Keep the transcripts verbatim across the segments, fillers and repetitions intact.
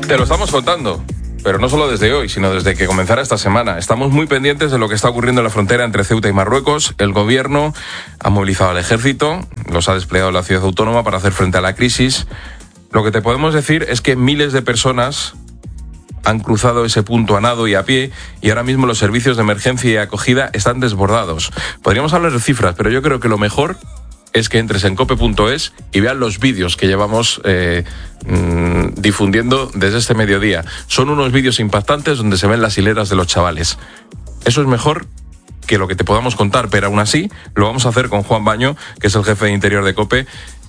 Te lo estamos contando. Pero no solo desde hoy, sino desde que comenzara esta semana. Estamos muy pendientes de lo que está ocurriendo en la frontera entre Ceuta y Marruecos. El gobierno ha movilizado al ejército, los ha desplegado en la ciudad autónoma para hacer frente a la crisis. Lo que te podemos decir es que miles de personas han cruzado ese punto a nado y a pie, y ahora mismo los servicios de emergencia y acogida están desbordados. Podríamos hablar de cifras, pero yo creo que lo mejor es que entres en cope punto es y vean los vídeos que llevamos eh, mmm, difundiendo desde este mediodía. Son unos vídeos impactantes donde se ven las hileras de los chavales. Eso es mejor que lo que te podamos contar, pero aún así lo vamos a hacer con Juan Baño, que es el jefe de Interior de COPE.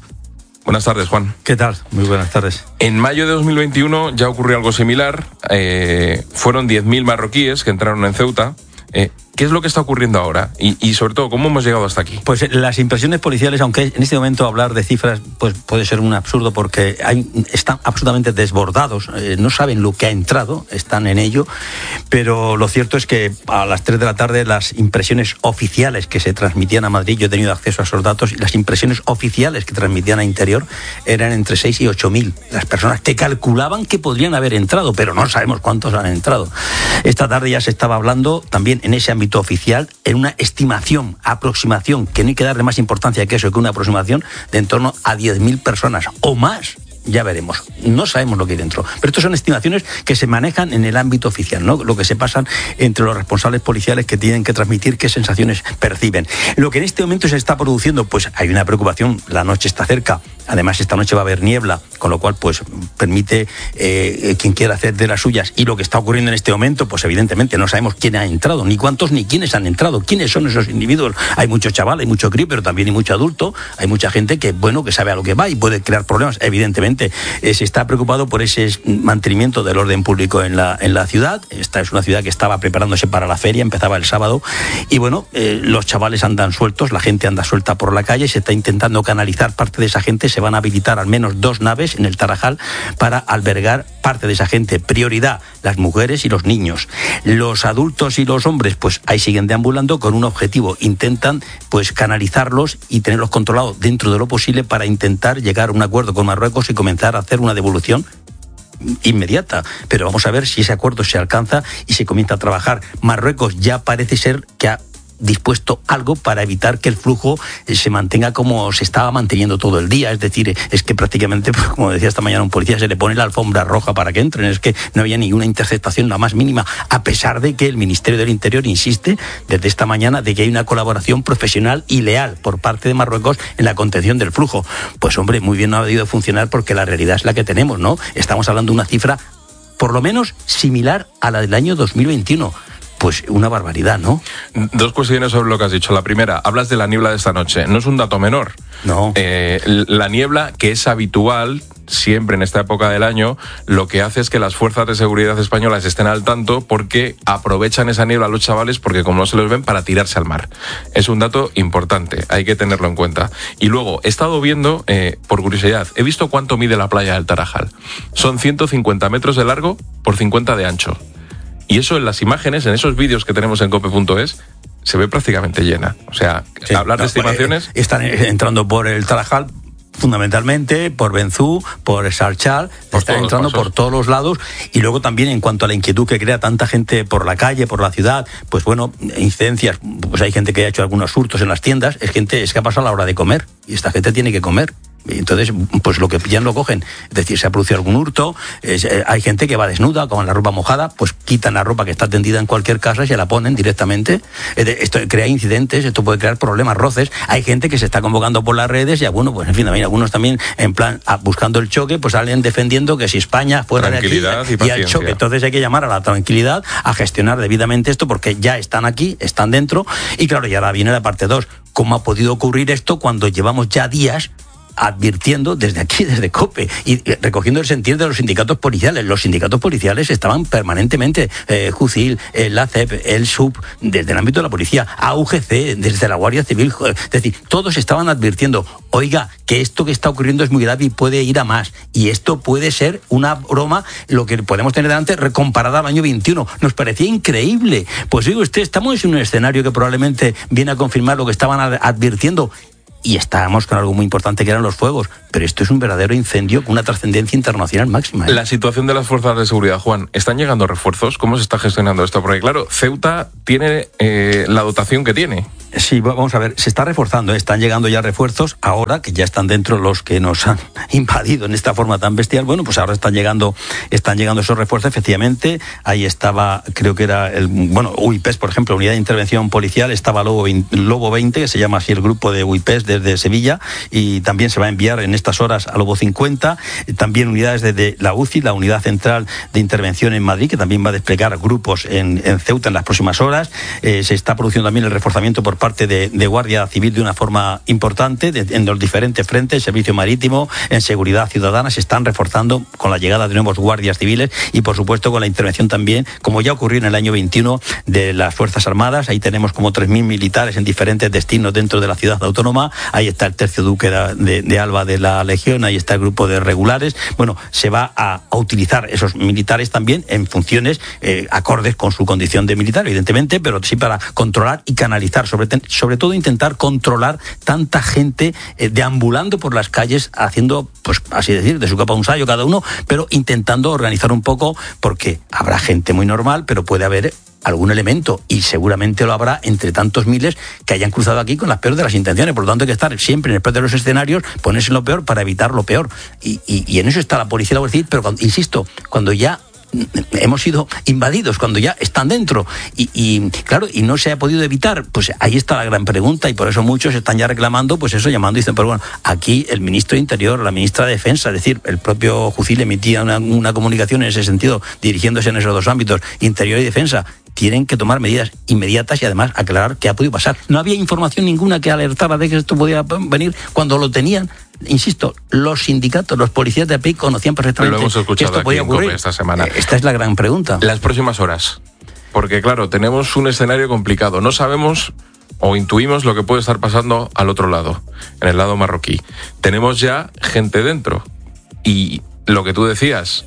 Buenas tardes, Juan. ¿Qué tal? Muy buenas tardes. En mayo de dos mil veintiuno ya ocurrió algo similar. Eh, fueron diez mil marroquíes que entraron en Ceuta. Eh, ¿Qué es lo que está ocurriendo ahora? Y, y sobre todo, ¿cómo hemos llegado hasta aquí? Pues las impresiones policiales, aunque en este momento hablar de cifras pues puede ser un absurdo porque hay, están absolutamente desbordados, eh, no saben lo que ha entrado, están en ello, pero lo cierto es que a las tres de la tarde las impresiones oficiales que se transmitían a Madrid, yo he tenido acceso a esos datos, y las impresiones oficiales que transmitían a Interior eran entre seis y ocho mil las personas que calculaban que podrían haber entrado, pero no sabemos cuántos han entrado. Esta tarde ya se estaba hablando también en ese ámbito oficial, en una estimación, aproximación, que no hay que darle más importancia que eso, que una aproximación de en torno a diez mil personas o más. Ya veremos, no sabemos lo que hay dentro, pero estas son estimaciones que se manejan en el ámbito oficial, ¿no? Lo que se pasan entre los responsables policiales que tienen que transmitir qué sensaciones perciben. Lo que en este momento se está produciendo, pues hay una preocupación, la noche está cerca, además esta noche va a haber niebla, con lo cual pues permite eh, quien quiera hacer de las suyas, y lo que está ocurriendo en este momento, pues evidentemente no sabemos quién ha entrado, ni cuántos ni quiénes han entrado, quiénes son esos individuos. Hay mucho chaval, hay mucho crío, pero también hay mucho adulto, hay mucha gente que, bueno, que sabe a lo que va y puede crear problemas, evidentemente. Eh, se está preocupado por ese mantenimiento del orden público en la, en la ciudad. Esta es una ciudad que estaba preparándose para la feria, empezaba el sábado, y bueno, eh, los chavales andan sueltos, la gente anda suelta por la calle, se está intentando canalizar parte de esa gente, se van a habilitar al menos dos naves en el Tarajal para albergar parte de esa gente. Prioridad, las mujeres y los niños. Los adultos y los hombres, pues ahí siguen deambulando con un objetivo, intentan pues canalizarlos y tenerlos controlados dentro de lo posible para intentar llegar a un acuerdo con Marruecos y comenzar a hacer una devolución inmediata, pero vamos a ver si ese acuerdo se alcanza y se comienza a trabajar. Marruecos ya parece ser que ha dispuesto algo para evitar que el flujo se mantenga como se estaba manteniendo todo el día, es decir, es que prácticamente, pues, como decía esta mañana un policía, se le pone la alfombra roja para que entren, es que no había ninguna interceptación la más mínima, a pesar de que el Ministerio del Interior insiste desde esta mañana de que hay una colaboración profesional y leal por parte de Marruecos en la contención del flujo. Pues hombre, muy bien no ha debido funcionar porque la realidad es la que tenemos, ¿no? Estamos hablando de una cifra por lo menos similar a la del año dos mil veintiuno. Pues una barbaridad, ¿no? Dos cuestiones sobre lo que has dicho. La primera, hablas de la niebla de esta noche. No es un dato menor. No. Eh, la niebla, que es habitual siempre en esta época del año, lo que hace es que las fuerzas de seguridad españolas estén al tanto porque aprovechan esa niebla los chavales porque como no se los ven, para tirarse al mar. Es un dato importante, hay que tenerlo en cuenta. Y luego, he estado viendo, eh, por curiosidad, he visto cuánto mide la playa del Tarajal. Son ciento cincuenta metros de largo por cincuenta de ancho. Y eso en las imágenes, en esos vídeos que tenemos en cope punto es, se ve prácticamente llena. O sea, sí, hablar de estimaciones... Eh, están entrando por el Tarajal, fundamentalmente, por Benzú, por Sarchal, están entrando por todos los lados. Y luego también, en cuanto a la inquietud que crea tanta gente por la calle, por la ciudad, pues bueno, incidencias, pues hay gente que ha hecho algunos hurtos en las tiendas, es gente, es que ha pasado la hora de comer, y esta gente tiene que comer. Y entonces, pues lo que pillan lo cogen. Es decir, se ha producido algún hurto, es, eh, hay gente que va desnuda, con la ropa mojada, pues quitan la ropa que está tendida en cualquier casa y se la ponen directamente. Eh, esto crea incidentes, esto puede crear problemas, roces. Hay gente que se está convocando por las redes y, bueno, pues en fin, también algunos también, en plan, a, buscando el choque, pues salen defendiendo que si España fuera de aquí y, y al choque. Entonces hay que llamar a la tranquilidad, a gestionar debidamente esto, porque ya están aquí, están dentro. Y claro, y ahora viene la parte dos. ¿Cómo ha podido ocurrir esto cuando llevamos ya días advirtiendo desde aquí, desde COPE, y recogiendo el sentir de los sindicatos policiales? Los sindicatos policiales estaban permanentemente, eh, Jucil, el A C E P, el S U P, desde el ámbito de la policía, A U G C, desde la Guardia Civil, es decir, todos estaban advirtiendo, oiga, que esto que está ocurriendo es muy grave y puede ir a más, y esto puede ser una broma, lo que podemos tener delante, comparada al año veintiuno. Nos parecía increíble. Pues digo usted, estamos en un escenario que probablemente viene a confirmar lo que estaban advirtiendo. y estábamos con algo muy importante que eran los fuegos, pero esto es un verdadero incendio con una trascendencia internacional máxima, ¿eh? La situación de las fuerzas de seguridad, Juan, ¿están llegando refuerzos? ¿Cómo se está gestionando esto? Porque claro, Ceuta tiene eh, la dotación que tiene. Sí, vamos a ver, se está reforzando, ¿eh? Están llegando ya refuerzos, ahora que ya están dentro los que nos han invadido en esta forma tan bestial, bueno, pues ahora están llegando, están llegando esos refuerzos, efectivamente, ahí estaba, creo que era el, bueno, U I P E S, por ejemplo, Unidad de Intervención Policial, estaba Lobo, Lobo veinte, que se llama así el grupo de U I P E S desde Sevilla, y también se va a enviar en estas horas a Lobo cincuenta, también unidades desde la U C I, la Unidad Central de Intervención en Madrid, que también va a desplegar grupos en, en Ceuta en las próximas horas, eh, se está produciendo también el reforzamiento por parte de, de Guardia Civil de una forma importante, de, en los diferentes frentes, servicio marítimo, en seguridad ciudadana, se están reforzando con la llegada de nuevos guardias civiles y por supuesto con la intervención también, como ya ocurrió en el año veintiuno, de las Fuerzas Armadas. Ahí tenemos como tres mil militares en diferentes destinos dentro de la ciudad autónoma, ahí está el tercio duque de, de Alba de la Legión, ahí está el grupo de regulares. Bueno, se va a, a utilizar esos militares también en funciones eh, acordes con su condición de militar, evidentemente, pero sí para controlar y canalizar, sobre, sobre todo intentar controlar tanta gente eh, deambulando por las calles, haciendo, pues así decir, de su capa un sayo cada uno, pero intentando organizar un poco, porque habrá gente muy normal, pero puede haber algún elemento, y seguramente lo habrá entre tantos miles que hayan cruzado aquí con las peores de las intenciones. Por lo tanto, hay que estar siempre en el peor de los escenarios, ponerse en lo peor para evitar lo peor. Y, y, y en eso está la policía y la Guardia Civil, pero cuando, insisto, cuando ya hemos sido invadidos, cuando ya están dentro y, y claro, y no se ha podido evitar, pues ahí está la gran pregunta, y por eso muchos están ya reclamando, pues eso, llamando y dicen, pero bueno, aquí el ministro de Interior, la ministra de Defensa, es decir, el propio Jucil emitía una, una comunicación en ese sentido, dirigiéndose en esos dos ámbitos, Interior y Defensa, tienen que tomar medidas inmediatas y además aclarar qué ha podido pasar. No había información ninguna que alertara de que esto podía venir cuando lo tenían. Insisto, los sindicatos, los policías de a pie conocían perfectamente que esto podía ocurrir. Esta semana. Esta es la gran pregunta. Las próximas horas. Porque claro, tenemos un escenario complicado. No sabemos o intuimos lo que puede estar pasando al otro lado, en el lado marroquí. Tenemos ya gente dentro. Y lo que tú decías,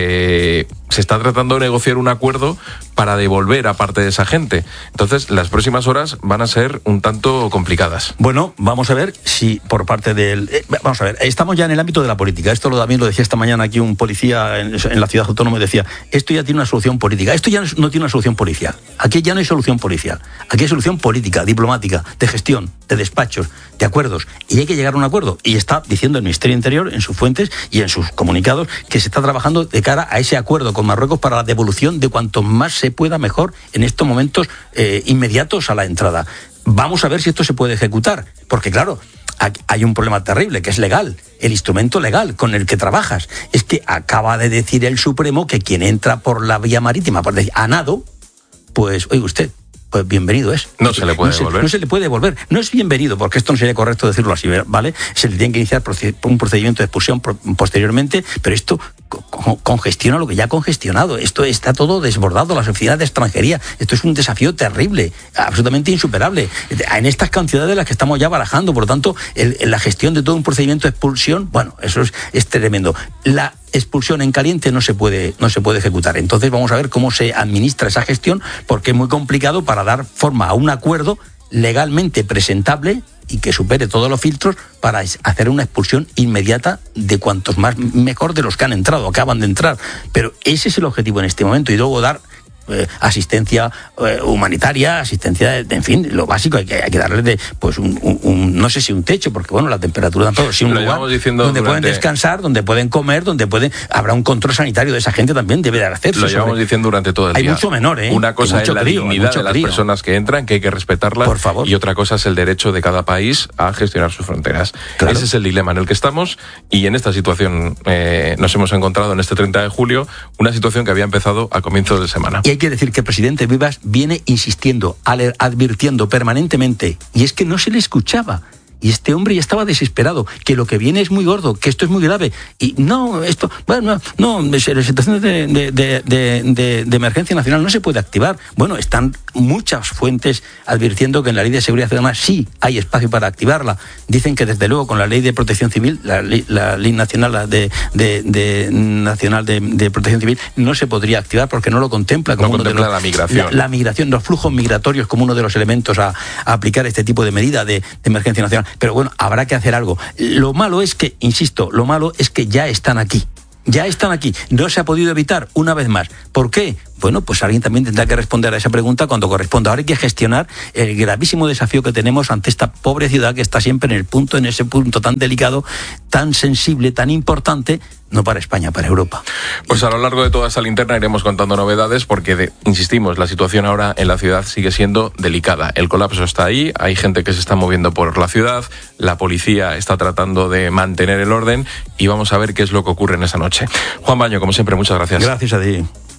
eh, se está tratando de negociar un acuerdo para devolver a parte de esa gente. Entonces, las próximas horas van a ser un tanto complicadas. Bueno, vamos a ver si por parte del... Eh, vamos a ver, estamos ya en el ámbito de la política. Esto lo, también lo decía esta mañana aquí un policía en, en la ciudad autónoma, y decía, esto ya tiene una solución política. Esto ya no, no tiene una solución policial. Aquí ya no hay solución policial. Aquí hay solución política, diplomática, de gestión, de despachos, de acuerdos. Y hay que llegar a un acuerdo. Y está diciendo el Ministerio de Interior en sus fuentes y en sus comunicados que se está trabajando de cara a ese acuerdo con Marruecos para la devolución de cuanto más se pueda mejor en estos momentos eh, inmediatos a la entrada. Vamos a ver si esto se puede ejecutar, porque claro, hay un problema terrible que es legal, el instrumento legal con el que trabajas. Es que acaba de decir el Supremo que quien entra por la vía marítima, por decir, a nado, pues, oiga usted, pues bienvenido es. No se le puede no devolver. Se, no se le puede devolver. No es bienvenido, porque esto no sería correcto decirlo así, ¿vale? Se le tiene que iniciar un procedimiento de expulsión posteriormente, pero esto congestiona lo que ya ha congestionado. Esto está todo desbordado, las oficinas de extranjería. Esto es un desafío terrible, absolutamente insuperable. En estas cantidades de las que estamos ya barajando, por lo tanto, el, la gestión de todo un procedimiento de expulsión, bueno, eso es, es tremendo. La expulsión en caliente no se puede no se puede ejecutar. Entonces vamos a ver cómo se administra esa gestión, porque es muy complicado para dar forma a un acuerdo legalmente presentable y que supere todos los filtros para hacer una expulsión inmediata de cuantos más mejor de los que han entrado, acaban de entrar. Pero ese es el objetivo en este momento, y luego dar Eh, asistencia eh, humanitaria, asistencia, de, en fin, lo básico, hay que, hay que darle de, pues un, un, un, no sé si un techo, porque bueno, la temperatura tampoco, si un lugar donde durante... pueden descansar, donde pueden comer, donde pueden, habrá un control sanitario de esa gente también, debe de hacerse. Lo llevamos sobre... diciendo durante todo el hay día. Hay mucho menor, ¿eh? Una cosa es la crío, dignidad de las crío. personas que entran, que hay que respetarla, por favor. Y otra cosa es el derecho de cada país a gestionar sus fronteras. Claro. Ese es el dilema en el que estamos, y en esta situación eh, nos hemos encontrado en este treinta de julio, una situación que había empezado a comienzos de semana. Y hay que decir que el presidente Vivas viene insistiendo, advirtiendo permanentemente, y es que no se le escuchaba. Y este hombre ya estaba desesperado, que lo que viene es muy gordo, que esto es muy grave. Y no, esto, bueno, no, no situaciones de, de, de, de, de emergencia nacional no se puede activar. Bueno, están muchas fuentes advirtiendo que en la Ley de Seguridad Ciudadana sí hay espacio para activarla. Dicen que desde luego con la Ley de Protección Civil, la Ley, la ley Nacional de, de, de, nacional de, de Protección Civil, no se podría activar porque no lo contempla como no uno contempla de los, la migración. La, la migración, los flujos migratorios como uno de los elementos a, a aplicar este tipo de medida de, de emergencia nacional. pero bueno, habrá que hacer algo. Lo malo es que, insisto, lo malo es que ya están aquí. Ya están aquí. No se ha podido evitar una vez más. ¿Por qué? Bueno, pues alguien también tendrá que responder a esa pregunta cuando corresponda. Ahora hay que gestionar el gravísimo desafío que tenemos ante esta pobre ciudad que está siempre en el punto, en ese punto tan delicado, tan sensible, tan importante, no para España, para Europa. Pues a lo largo de toda esta linterna iremos contando novedades porque, de, insistimos, la situación ahora en la ciudad sigue siendo delicada. El colapso está ahí, hay gente que se está moviendo por la ciudad, la policía está tratando de mantener el orden y vamos a ver qué es lo que ocurre en esa noche. Juan Baño, como siempre, muchas gracias. Gracias a ti.